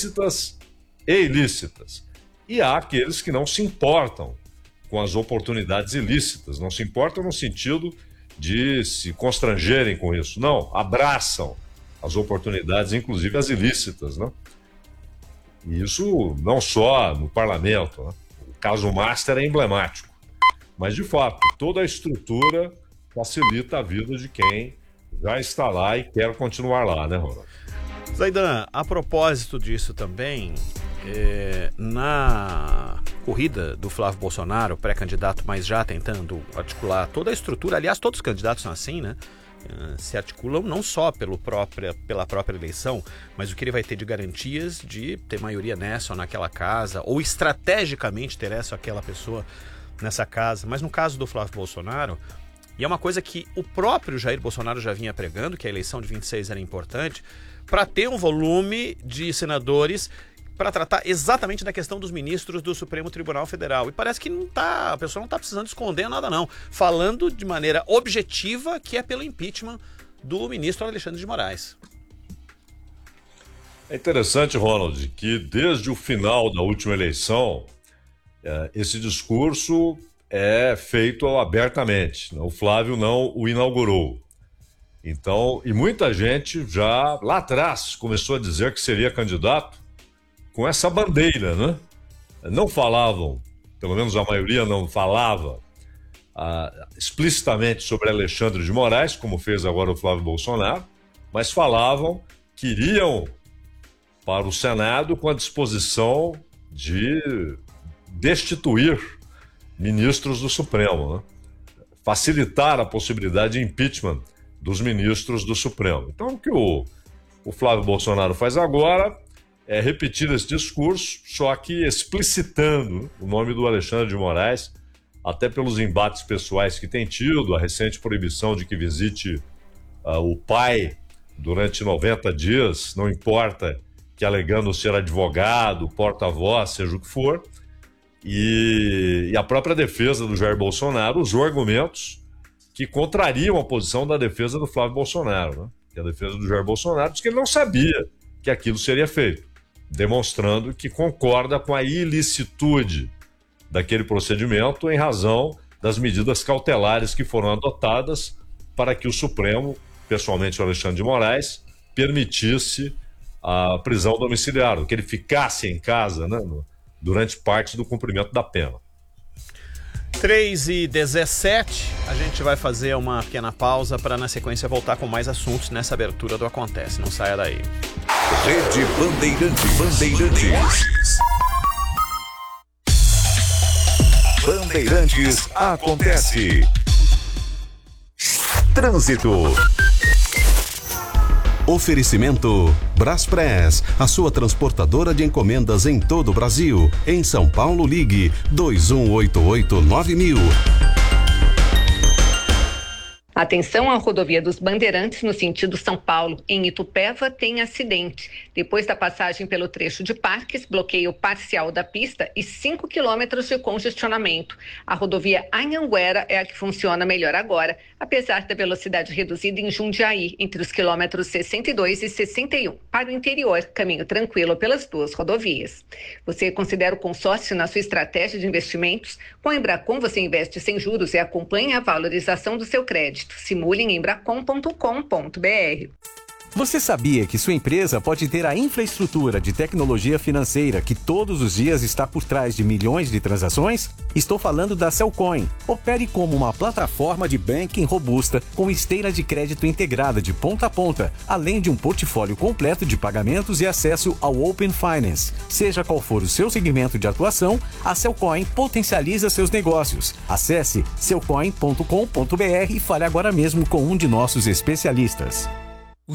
lícitas e ilícitas. E há aqueles que não se importam com as oportunidades ilícitas, não se importam no sentido de se constrangerem com isso. Não, abraçam as oportunidades, inclusive as ilícitas, né? E isso não só no parlamento, né? O caso Master é emblemático. Mas, de fato, toda a estrutura facilita a vida de quem já está lá e quer continuar lá, né, Ronaldo? Zaidan, a propósito disso também, na corrida do Flávio Bolsonaro, pré-candidato, mas já tentando articular toda a estrutura, aliás, todos os candidatos são assim, né? Se articulam não só pela própria eleição, mas o que ele vai ter de garantias de ter maioria nessa ou naquela casa, ou estrategicamente ter essa ou aquela pessoa nessa casa. Mas no caso do Flávio Bolsonaro, e é uma coisa que o próprio Jair Bolsonaro já vinha pregando, que a eleição de 26 era importante, para ter um volume de senadores para tratar exatamente da questão dos ministros do Supremo Tribunal Federal. E parece que a pessoa não está precisando esconder nada, não. Falando de maneira objetiva que é pelo impeachment do ministro Alexandre de Moraes. É interessante, Ronald, que desde o final da última eleição, esse discurso é feito abertamente. O Flávio não o inaugurou. Então, e muita gente já lá atrás começou a dizer que seria candidato com essa bandeira, né? Não falavam, pelo menos a maioria não falava explicitamente sobre Alexandre de Moraes, como fez agora o Flávio Bolsonaro, mas falavam que iriam para o Senado com a disposição de destituir ministros do Supremo, né? Facilitar a possibilidade de impeachment dos ministros do Supremo. Então, o que o Flávio Bolsonaro faz agora é repetir esse discurso, só que explicitando o nome do Alexandre de Moraes, até pelos embates pessoais que tem tido, a recente proibição de que visite o pai durante 90 dias, não importa que alegando ser advogado, porta-voz, seja o que for, e a própria defesa do Jair Bolsonaro usou argumentos que contrariam a posição da defesa do Flávio Bolsonaro, né? Que a defesa do Jair Bolsonaro diz que ele não sabia que aquilo seria feito, demonstrando que concorda com a ilicitude daquele procedimento em razão das medidas cautelares que foram adotadas para que o Supremo, pessoalmente o Alexandre de Moraes, permitisse a prisão domiciliar, que ele ficasse em casa, né, durante parte do cumprimento da pena. 3h17, a gente vai fazer uma pequena pausa para na sequência voltar com mais assuntos nessa abertura do Acontece. Não saia daí. Rede Bandeirantes. Bandeirantes Acontece. Trânsito. Oferecimento Braspress, a sua transportadora de encomendas em todo o Brasil. Em São Paulo, ligue 2188-9000. Atenção à rodovia dos Bandeirantes no sentido São Paulo. Em Itupeva tem acidente. Depois da passagem pelo trecho de Parques, bloqueio parcial da pista e 5 quilômetros de congestionamento. A rodovia Anhanguera é a que funciona melhor agora, apesar da velocidade reduzida em Jundiaí, entre os quilômetros 62 e 61. Para o interior, caminho tranquilo pelas duas rodovias. Você considera o consórcio na sua estratégia de investimentos? Com a Embracon você investe sem juros e acompanha a valorização do seu crédito. Simule em embracon.com.br. Você sabia que sua empresa pode ter a infraestrutura de tecnologia financeira que todos os dias está por trás de milhões de transações? Estou falando da Cellcoin. Opere como uma plataforma de banking robusta com esteira de crédito integrada de ponta a ponta, além de um portfólio completo de pagamentos e acesso ao Open Finance. Seja qual for o seu segmento de atuação, a Cellcoin potencializa seus negócios. Acesse cellcoin.com.br e fale agora mesmo com um de nossos especialistas.